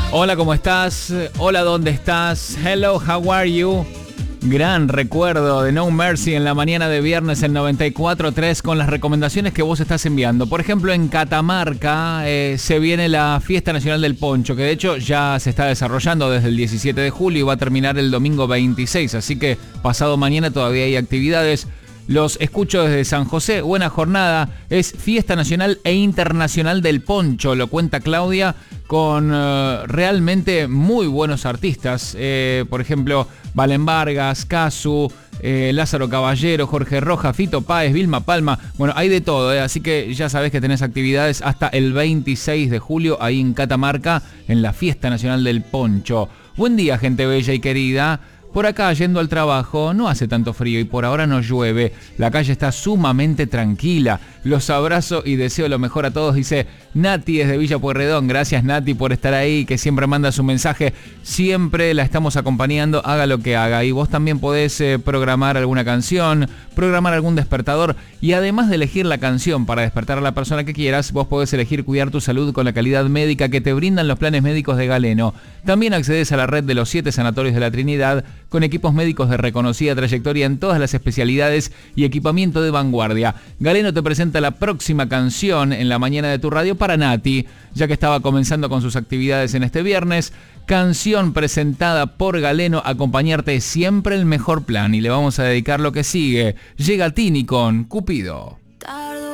Hola, ¿cómo estás? Hola, ¿dónde estás? Hello, how are you? Gran recuerdo de No Mercy en la mañana de viernes en 94.3 con las recomendaciones que vos estás enviando. Por ejemplo, en Catamarca se viene la Fiesta Nacional del Poncho, que de hecho ya se está desarrollando desde el 17 de julio y va a terminar el domingo 26, así que pasado mañana todavía hay actividades. Los escucho desde San José. Buena jornada. Es Fiesta Nacional e Internacional del Poncho, lo cuenta Claudia, con realmente muy buenos artistas. Por ejemplo, Valen Vargas, Casu, Lázaro Caballero, Jorge Roja, Fito Páez, Vilma Palma. Bueno, hay de todo, así que ya sabés que tenés actividades hasta el 26 de julio ahí en Catamarca, en la Fiesta Nacional del Poncho. Buen día, gente bella y querida. Por acá, yendo al trabajo, no hace tanto frío y por ahora no llueve. La calle está sumamente tranquila. Los abrazo y deseo lo mejor a todos, dice Nati desde Villa Pueyrredón. Gracias, Nati, por estar ahí, que siempre manda su mensaje. Siempre la estamos acompañando, haga lo que haga. Y vos también podés programar alguna canción, programar algún despertador. Y además de elegir la canción para despertar a la persona que quieras, vos podés elegir cuidar tu salud con la calidad médica que te brindan los planes médicos de Galeno. También accedes a la red de los 7 sanatorios de la Trinidad, con equipos médicos de reconocida trayectoria en todas las especialidades y equipamiento de vanguardia. Galeno te presenta la próxima canción en la mañana de tu radio para Nati, ya que estaba comenzando con sus actividades en este viernes. Canción presentada por Galeno, acompañarte siempre el mejor plan, y le vamos a dedicar lo que sigue. Llega Tini con Cupido.